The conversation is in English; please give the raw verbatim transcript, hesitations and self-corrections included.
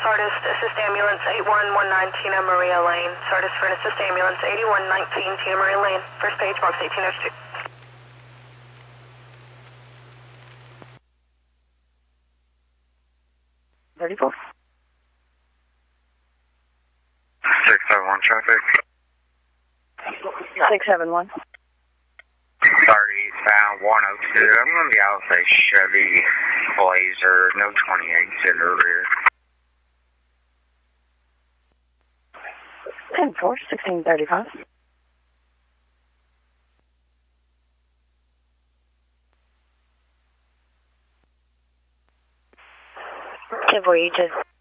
Sardis, assist ambulance eight one one nine Tina Maria Lane. Sardis for an assist ambulance eighty-one nineteen Tina Maria Lane. First page, box eighteen oh two. thirty-four. six seven one traffic. six seven one. thirty, bound one oh two. I'm going to be out with a Chevy Blazer, no twenty-eights in the rear. ten four, sixteen thirty-five. ten four, you too.